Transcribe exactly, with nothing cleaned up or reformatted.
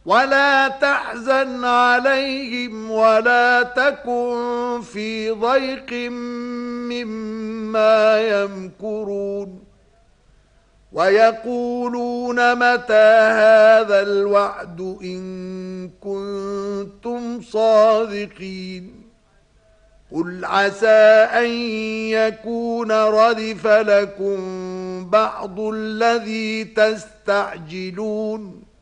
ولا تحزن عليهم ولا تكن في ضيق مما يمكرون ويقولون متى هذا الوعد إن كنتم صادقين قل عسى أن يكون ردف لكم بعض الذي تستعجلون